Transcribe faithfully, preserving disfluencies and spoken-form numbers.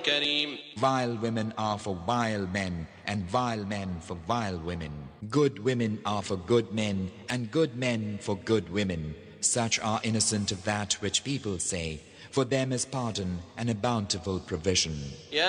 كريم. Vile women are for vile men, and vile men for vile women. Good women are for good men, and good men for good women. Such are innocent of that which people say. For them is pardon and a bountiful provision. يا